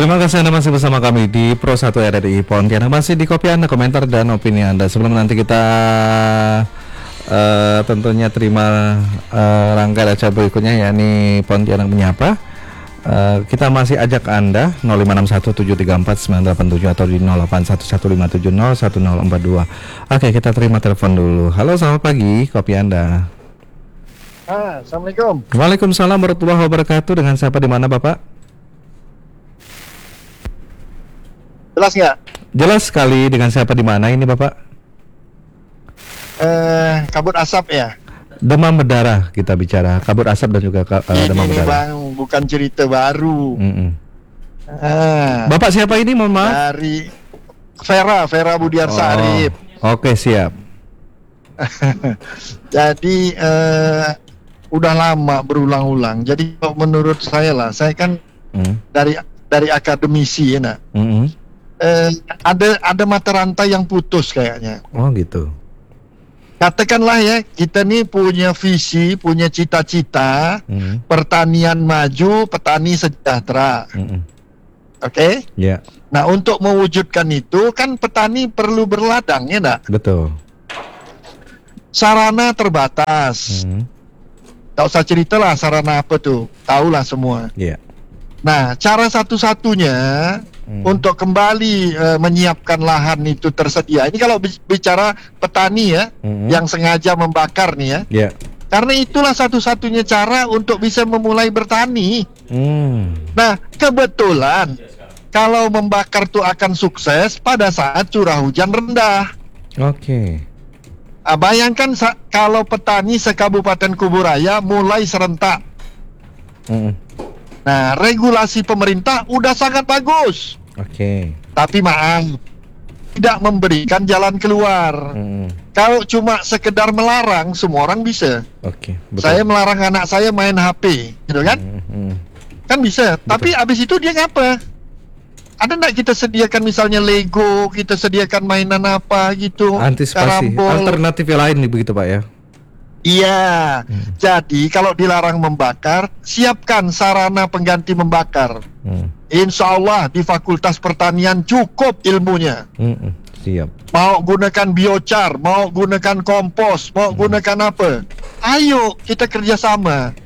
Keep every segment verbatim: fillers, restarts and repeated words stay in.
Terima kasih Anda masih bersama kami di Pro satu R R I Pontianak. Masih di kopi Anda, komentar dan opini Anda. Sebelum nanti kita uh, tentunya terima uh, rangkaian acara berikutnya, yakni Pontianak Menyapa. Uh, kita masih ajak Anda nol lima enam satu tujuh tiga empat sembilan delapan tujuh atau di nol delapan satu satu lima tujuh nol satu nol empat dua. Oke, kita terima telepon dulu. Halo, selamat pagi, kopi Anda. Ah, Assalamualaikum. Waalaikumsalam warahmatullahi wabarakatuh. Dengan siapa, di mana Bapak? Jelas nggak? Jelas sekali. Dengan siapa, di mana ini Bapak? Eh, kabut asap ya. Demam berdarah kita bicara. Kabut asap dan juga uh, demam ini berdarah. Bang, bukan cerita baru. Mm-mm. Ah, Bapak siapa ini, mohon maaf? dari Vera, Vera Budiarsa Oh, Arif. Oke, siap. Jadi eh, udah lama berulang-ulang. Jadi kalau menurut saya lah, saya kan Mm. dari dari akademisi ya, nak. Mm-mm. Eh, ada ada mata rantai yang putus kayaknya. Oh gitu. Katakanlah ya, kita nih punya visi, punya cita-cita, Mm. pertanian maju, petani sejahtera. Mm-mm. Oke? Ya, Nah, untuk mewujudkan itu kan petani perlu berladang, ya enggak? betul. Sarana terbatas. Mm. Tak usah ceritalah sarana apa tuh, tahulah semua. Ya. Nah, cara satu-satunya Mm. untuk kembali eh, menyiapkan lahan itu tersedia. Ini kalau bi- bicara petani ya, Mm-mm. yang sengaja membakar nih ya. Ya. Karena itulah satu-satunya cara untuk bisa memulai bertani. Mm. Nah, kebetulan kalau membakar itu akan sukses pada saat curah hujan rendah. Oke. Ah, bayangkan sa- kalau petani sekabupaten Kuburaya mulai serentak. Mm-mm. Nah, regulasi pemerintah udah sangat bagus. Oke. Tapi maaf, tidak memberikan jalan keluar. Mm. Kalau cuma sekedar melarang, semua orang bisa. Oke. Betul. Saya melarang anak saya main H P, gitu kan? Mm-mm. Kan bisa. Tapi abis itu dia ngapa? Ada nggak kita sediakan misalnya Lego, kita sediakan mainan apa gitu? Antisipasi. karambol. Alternatif yang lain nih begitu Pak ya. Iya. Hmm. Jadi kalau dilarang membakar, siapkan sarana pengganti membakar. Mm. Insya Allah di Fakultas Pertanian cukup ilmunya. Mm-mm. Siap. Mau gunakan biochar, mau gunakan kompos, mau gunakan apa? Ayo kita kerjasama.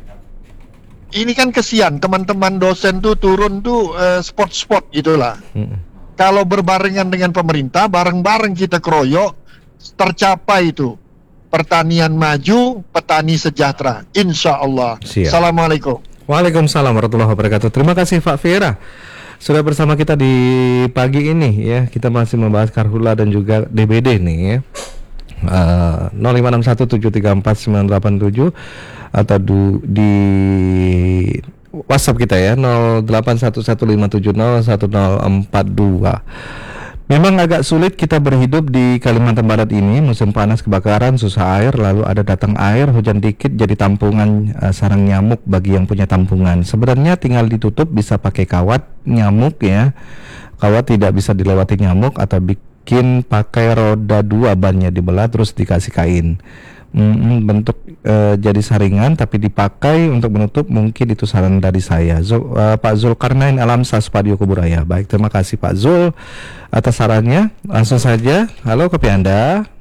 Ini kan kesian teman-teman dosen tuh turun tuh eh, spot-spot gitulah. Mm-mm. Kalau berbarengan dengan pemerintah, bareng-bareng kita keroyok, tercapai itu. Pertanian maju, petani sejahtera. Insya Allah. Siap. Assalamualaikum. Waalaikumsalam warahmatullahi wabarakatuh. Terima kasih Pak Vera sudah bersama kita di pagi ini ya. Kita masih membahas Karhula dan juga D B D nih ya. Uh, nol lima enam satu tujuh tiga empat sembilan delapan tujuh atau du, di WhatsApp kita ya nol delapan satu satu lima tujuh nol satu nol empat dua. Memang agak sulit kita berhidup di Kalimantan Barat ini. Musim panas, kebakaran, susah air, lalu ada datang air, hujan dikit jadi tampungan uh, sarang nyamuk bagi yang punya tampungan. Sebenarnya tinggal ditutup, bisa pakai kawat nyamuk ya. Kawat tidak bisa dilewati nyamuk, atau bikin pakai roda dua, bannya dibelah terus dikasih kain. Mm, bentuk uh, jadi saringan tapi dipakai untuk menutup, mungkin itu saran dari saya. Zul, uh, Pak Zulkarnain Alamsa, Spadio Kuburaya. Baik, terima kasih Pak Zul atas sarannya. Langsung saja, halo kopi Anda.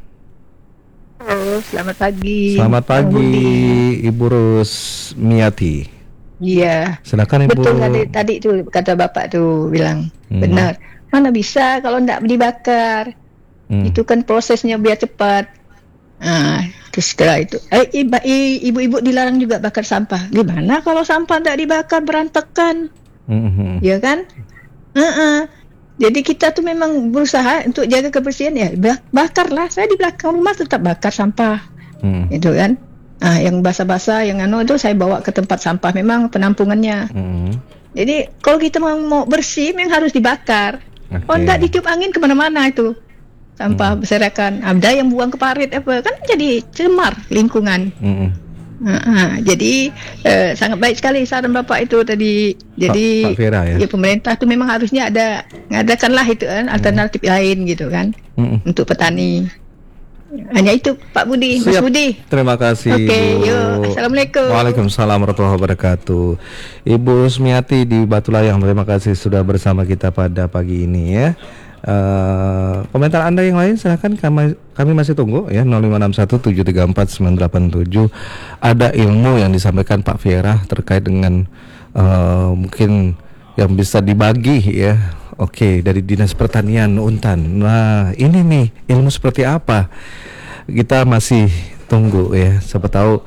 Halo, selamat pagi. Selamat pagi Ibu Rusmiati. Iya. Silakan Ibu. Betul tadi, tadi tuh kata Bapak tuh bilang Hmm. benar. Mana bisa kalau enggak dibakar? Hmm. Itu kan prosesnya biar cepat. Nah, terus setelah itu, eh, iba- i- ibu-ibu dilarang juga bakar sampah. Gimana kalau sampah enggak dibakar, berantakan? Hmm. Ya kan? Heeh. Jadi kita tuh memang berusaha untuk jaga kebersihan ya. Bak- bakarlah. Saya di belakang rumah tetap bakar sampah. Hmm. Itu kan? Ah, yang basah-basah, yang anu itu saya bawa ke tempat sampah memang penampungannya. Hmm. Jadi kalau kita mau, mau bersih memang harus dibakar. Oke. Kalau enggak ditiup angin kemana-mana itu sampah Hmm. berserakan. Ada yang buang ke parit apa kan jadi cemar lingkungan. Hmm. Ha, jadi eh, sangat baik sekali saran Bapak itu tadi. Jadi Pak, Pak Vera, ya? ya pemerintah tuh memang harusnya ada ngadakanlah itu kan alternatif lain gitu kan Hmm. untuk petani. Hanya itu Pak Budi, Mas Siap. Budi. Terima kasih. Oke, Ibu. yuk. Assalamualaikum. Waalaikumsalam warahmatullahi wabarakatuh. Ibu Sumiati di Batu Layang, terima kasih sudah bersama kita pada pagi ini ya. Uh, komentar Anda yang lain silahkan, kami, kami masih tunggu ya. Nol lima enam satu tujuh tiga empat sembilan delapan tujuh. Ada ilmu yang disampaikan Pak Fiera terkait dengan uh, mungkin yang bisa dibagi ya. Oke, dari Dinas Pertanian Untan. Nah, ini nih ilmu seperti apa? Kita masih tunggu ya. Siapa tahu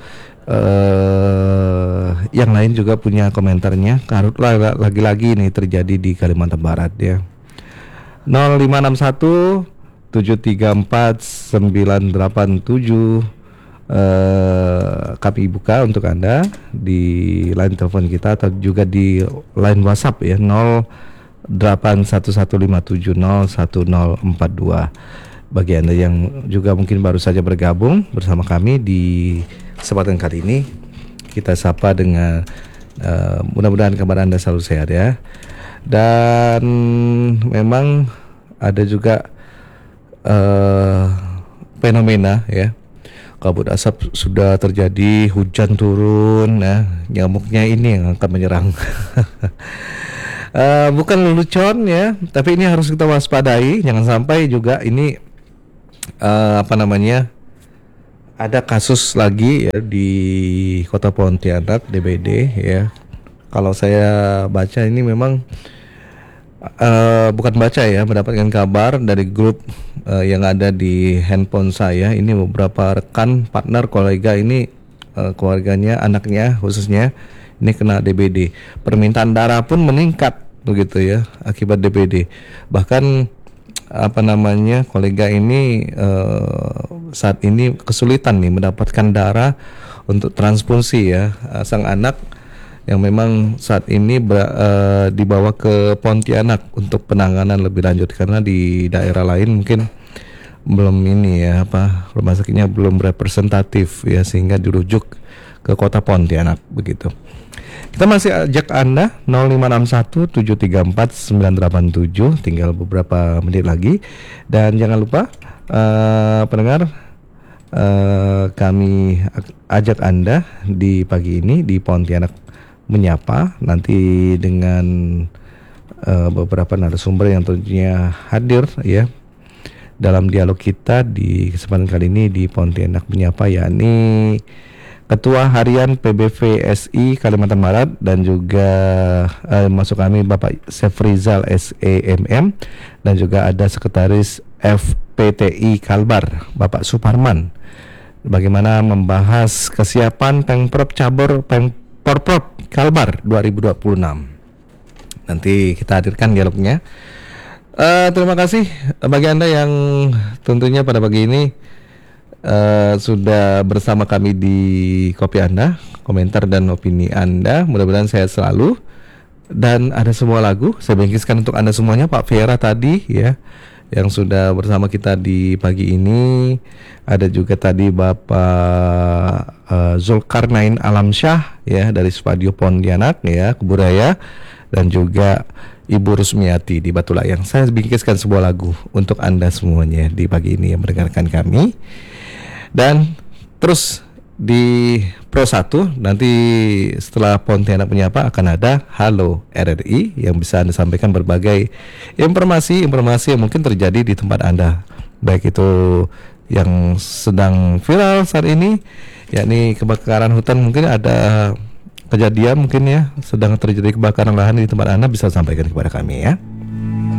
uh, yang lain juga punya komentarnya. Karena lagi-lagi ini terjadi di Kalimantan Barat ya. nol lima enam satu tujuh tiga empat sembilan delapan tujuh uh, kami buka untuk Anda di line telepon kita atau juga di line WhatsApp ya nol delapan satu satu lima tujuh nol satu nol empat dua. Bagi Anda yang juga mungkin baru saja bergabung bersama kami di kesempatan kali ini, kita sapa dengan uh, mudah-mudahan kabar Anda selalu sehat ya. Dan memang ada juga uh, fenomena ya, kabut asap sudah terjadi, hujan turun ya, nyamuknya ini yang akan menyerang. Uh, bukan lelucon ya, tapi ini harus kita waspadai. Jangan sampai juga ini uh, apa namanya ada kasus lagi ya di Kota Pontianak D B D ya. Kalau saya baca ini memang uh, bukan baca ya, mendapatkan kabar dari grup uh, yang ada di handphone saya. Ini beberapa rekan, partner, kolega ini uh, keluarganya, anaknya khususnya ini kena D B D. Permintaan darah pun meningkat begitu ya akibat D B D. Bahkan apa namanya kolega ini uh, saat ini kesulitan nih mendapatkan darah untuk transfusi ya. Uh, sang anak yang memang saat ini ber, uh, dibawa ke Pontianak untuk penanganan lebih lanjut karena di daerah lain mungkin belum ini ya apa rumah sakitnya belum representatif ya sehingga dirujuk ke Kota Pontianak begitu. Kita masih ajak Anda nol lima enam satu tujuh tiga empat sembilan delapan tujuh, tinggal beberapa menit lagi. Dan jangan lupa uh, pendengar, uh, kami ajak Anda di pagi ini di Pontianak Menyapa, nanti dengan uh, beberapa narasumber yang tentunya hadir ya dalam dialog kita di kesempatan kali ini di Pontianak Menyapa, yakni Ketua Harian P B V S I Kalimantan Barat dan juga uh, masuk kami Bapak Sefrizal S E M M, dan juga ada Sekretaris F P T I Kalbar Bapak Suparman, bagaimana membahas kesiapan Pemprov Cabur Pemprov Kalbar dua ribu dua puluh enam. Nanti kita hadirkan dialognya. Uh, terima kasih bagi Anda yang tentunya pada pagi ini Uh, sudah bersama kami di kopi Anda, komentar dan opini Anda. Mudah-mudahan sehat selalu. Dan ada semua lagu saya bingkiskan untuk Anda semuanya. Pak Fiera tadi ya yang sudah bersama kita di pagi ini. Ada juga tadi Bapak uh, Zulkarnain Alamsyah ya dari Spadio Pontianak ya, Keburaya, dan juga Ibu Rusmiati di Batu Layang. Saya bingkiskan sebuah lagu untuk Anda semuanya di pagi ini yang mendengarkan kami. Dan terus di Pro satu nanti setelah Pontianak Menyapa akan ada Halo R R I yang bisa Anda sampaikan berbagai informasi-informasi yang mungkin terjadi di tempat Anda, baik itu yang sedang viral saat ini yakni kebakaran hutan, mungkin ada kejadian mungkin ya sedang terjadi kebakaran lahan di tempat Anda, bisa sampaikan kepada kami ya.